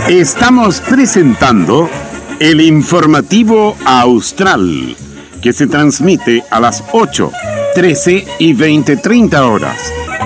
Estamos presentando el informativo Austral, que se transmite a las 8, 13 y 20:30 horas.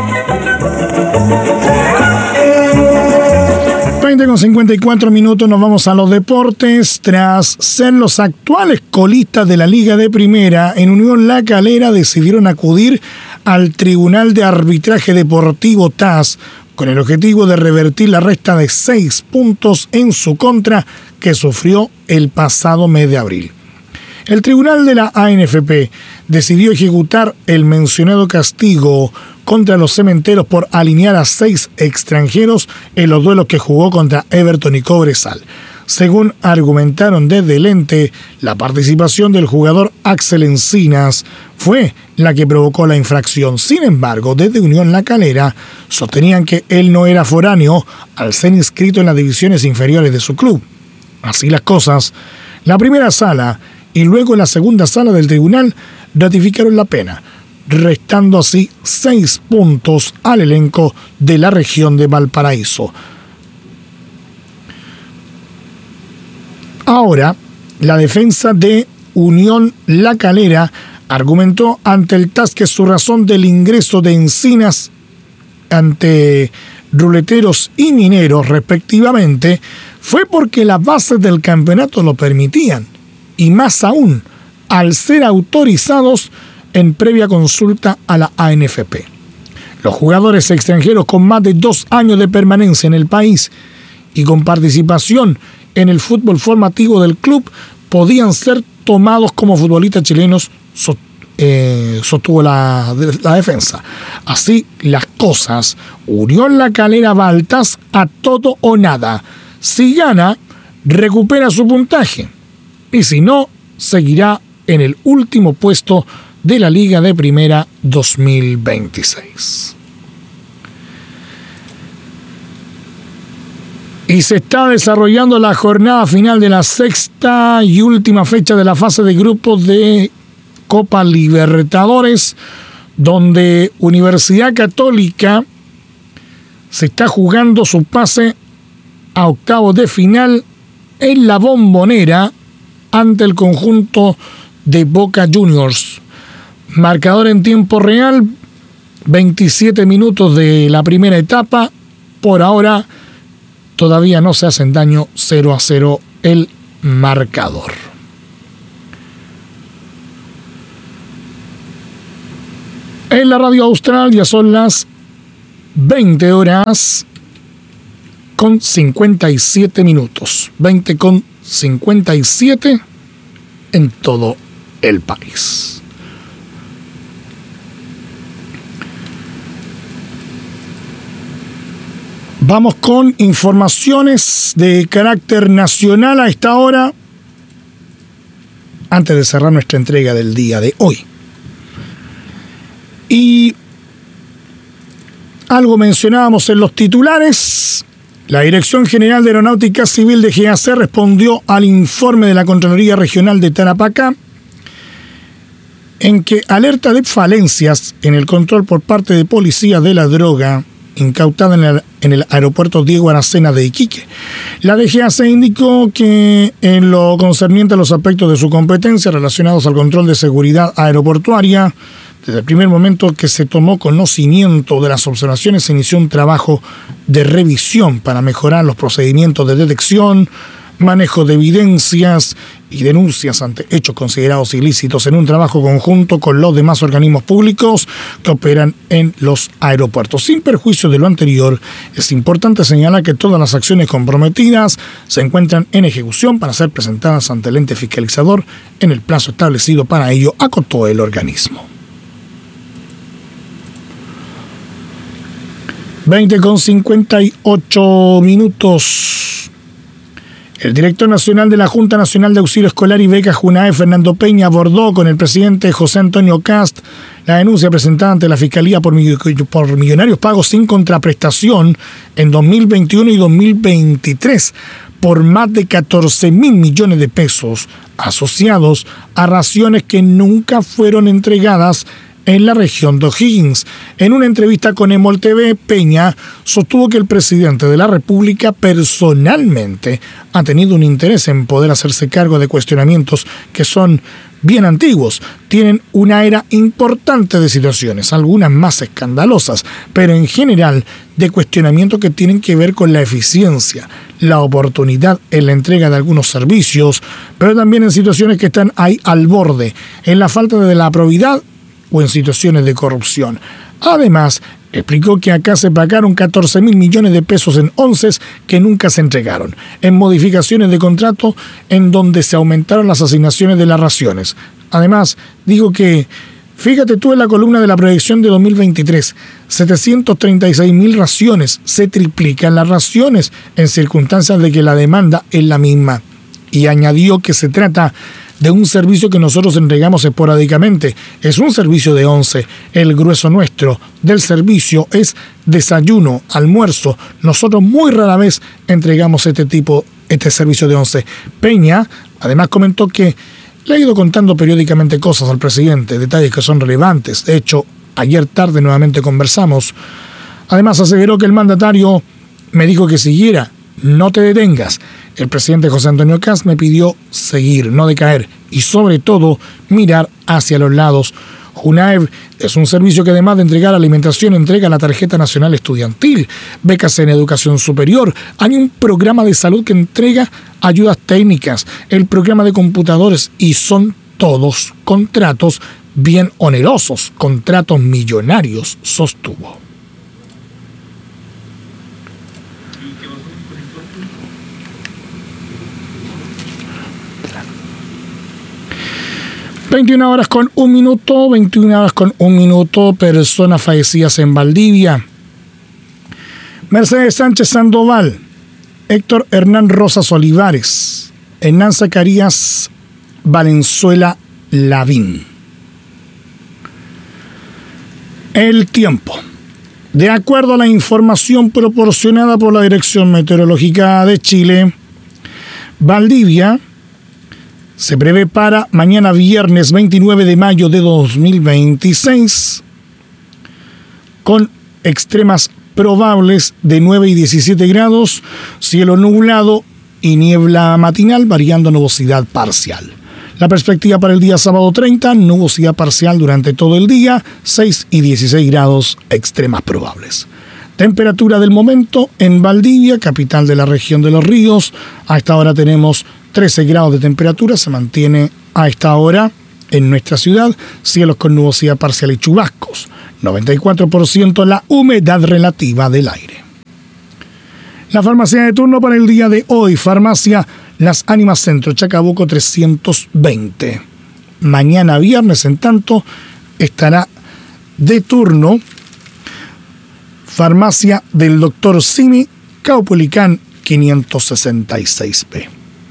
20:54 nos vamos a los deportes. Tras ser los actuales colistas de la Liga de Primera, en Unión La Calera decidieron acudir al Tribunal de Arbitraje Deportivo TAS con el objetivo de revertir la resta de 6 puntos en su contra que sufrió el pasado mes de abril. El tribunal de la ANFP decidió ejecutar el mencionado castigo contra los cementeros por alinear a 6 extranjeros en los duelos que jugó contra Everton y Cobresal. Según argumentaron desde el ente, la participación del jugador Axel Encinas fue la que provocó la infracción. Sin embargo, desde Unión La Calera sostenían que él no era foráneo al ser inscrito en las divisiones inferiores de su club. Así las cosas, la primera sala y luego la segunda sala del tribunal ratificaron la pena, restando así 6 puntos al elenco de la región de Valparaíso. Ahora, la defensa de Unión La Calera argumentó ante el TAS que su razón del ingreso de Encinas ante ruleteros y mineros, respectivamente, fue porque las bases del campeonato lo permitían, y más aún, al ser autorizados en previa consulta a la ANFP. Los jugadores extranjeros con más de 2 años de permanencia en el país y con participación en el fútbol formativo del club podían ser tomados como futbolistas chilenos, sostuvo la defensa. Así las cosas, Unión La Calera va al TAS a todo o nada. Si gana, recupera su puntaje, y si no, seguirá en el último puesto de la Liga de Primera 2026. Y se está desarrollando la jornada final de la 6ª y última fecha de la fase de grupos de Copa Libertadores, donde Universidad Católica se está jugando su pase a octavos de final en la Bombonera ante el conjunto de Boca Juniors. Marcador en tiempo real, 27 minutos de la primera etapa. Por ahora todavía no se hacen daño, 0-0 el marcador. En la Radio Austral ya son las 20 horas con 57 minutos. 20:57 en todo el país. Vamos con informaciones de carácter nacional a esta hora, antes de cerrar nuestra entrega del día de hoy. Y algo mencionábamos en los titulares. La Dirección General de Aeronáutica Civil de GAC respondió al informe de la Contraloría Regional de Tarapacá, en que alerta de falencias en el control por parte de policías de la droga incautada en el aeropuerto Diego Aracena de Iquique. La DGAC indicó que en lo concerniente a los aspectos de su competencia relacionados al control de seguridad aeroportuaria, desde el primer momento que se tomó conocimiento de las observaciones, se inició un trabajo de revisión para mejorar los procedimientos de detección, manejo de evidencias y denuncias ante hechos considerados ilícitos en un trabajo conjunto con los demás organismos públicos que operan en los aeropuertos. Sin perjuicio de lo anterior, es importante señalar que todas las acciones comprometidas se encuentran en ejecución para ser presentadas ante el ente fiscalizador en el plazo establecido para ello, acotó el organismo. 20:58 minutos. El director nacional de la Junta Nacional de Auxilio Escolar y Becas JUNAE, Fernando Peña, abordó con el presidente José Antonio Cast la denuncia presentada ante la Fiscalía por millonarios pagos sin contraprestación en 2021 y 2023 por más de 14.000 millones de pesos asociados a raciones que nunca fueron entregadas en la región de O'Higgins. En una entrevista con Emol TV, Peña sostuvo que el presidente de la República personalmente ha tenido un interés en poder hacerse cargo de cuestionamientos que son bien antiguos, tienen una era importante de situaciones, algunas más escandalosas, pero en general de cuestionamientos que tienen que ver con la eficiencia, la oportunidad en la entrega de algunos servicios, pero también en situaciones que están ahí al borde, en la falta de la probidad o en situaciones de corrupción. Además, explicó que acá se pagaron 14.000 millones de pesos en onces que nunca se entregaron, en modificaciones de contrato en donde se aumentaron las asignaciones de las raciones. Además, dijo que, fíjate tú en la columna de la proyección de 2023, 736.000 raciones, se triplican las raciones en circunstancias de que la demanda es la misma. Y añadió que se trata de un servicio que nosotros entregamos esporádicamente. Es un servicio de once. El grueso nuestro del servicio es desayuno, almuerzo. Nosotros muy rara vez entregamos este servicio de once. Peña además comentó que le ha ido contando periódicamente cosas al presidente, detalles que son relevantes. De hecho, ayer tarde nuevamente conversamos. Además aseveró que el mandatario me dijo que siguiera. No te detengas. El presidente José Antonio Kast me pidió seguir, no decaer y sobre todo mirar hacia los lados. Junaev es un servicio que además de entregar alimentación entrega la tarjeta nacional estudiantil, becas en educación superior. Hay un programa de salud que entrega ayudas técnicas, el programa de computadores y son todos contratos bien onerosos, contratos millonarios, sostuvo. ...21 horas con un minuto, personas fallecidas en Valdivia. Mercedes Sánchez Sandoval, Héctor Hernán Rosas Olivares, Hernán Zacarías Valenzuela Lavín. El tiempo. De acuerdo a la información proporcionada por la Dirección Meteorológica de Chile, Valdivia se prevé para mañana viernes 29 de mayo de 2026 con extremas probables de 9 y 17 grados, cielo nublado y niebla matinal variando nubosidad parcial. La perspectiva para el día sábado 30, nubosidad parcial durante todo el día, 6 y 16 grados extremas probables. Temperatura del momento en Valdivia, capital de la región de Los Ríos. A esta hora tenemos 13 grados de temperatura, se mantiene a esta hora en nuestra ciudad, cielos con nubosidad parcial y chubascos, 94% la humedad relativa del aire. La farmacia de turno para el día de hoy, farmacia Las Ánimas Centro, Chacabuco 320. Mañana viernes, en tanto, estará de turno farmacia del Dr. Simi, Caupolicán 566B.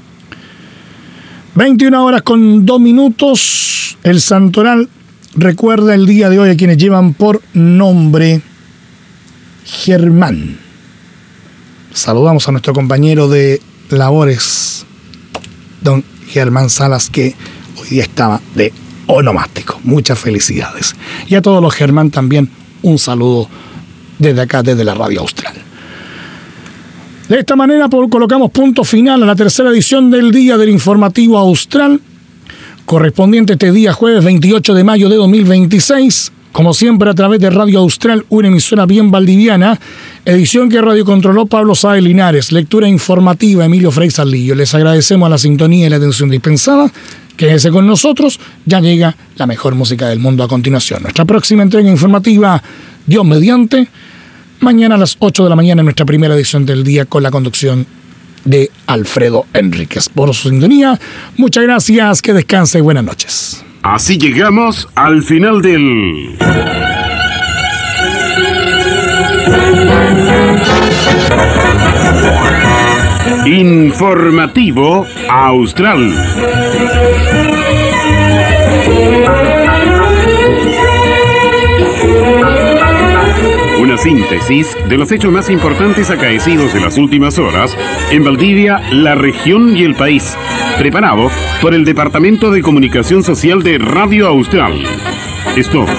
21 horas con 2 minutos. El Santoral recuerda el día de hoy a quienes llevan por nombre Germán. Saludamos a nuestro compañero de labores, don Germán Salas, que hoy día estaba de onomástico. Muchas felicidades. Y a todos los Germán también un saludo desde acá, desde la Radio Austral. De esta manera colocamos punto final a la tercera edición del Día del Informativo Austral, correspondiente este día jueves 28 de mayo de 2026, como siempre a través de Radio Austral, una emisora bien valdiviana, edición que radiocontroló Pablo Sáez Linares, lectura informativa Emilio Frey Saldillo. Les agradecemos la sintonía y la atención dispensada. Quédese con nosotros, ya llega la mejor música del mundo a continuación. Nuestra próxima entrega informativa, Dios mediante, mañana a las 8 de la mañana en nuestra primera edición del día con la conducción de Alfredo Enríquez. Por su sintonía, muchas gracias, que descanse y buenas noches. Así llegamos al final del Informativo Austral. Una síntesis de los hechos más importantes acaecidos en las últimas horas en Valdivia, la región y el país. Preparado por el Departamento de Comunicación Social de Radio Austral. Esto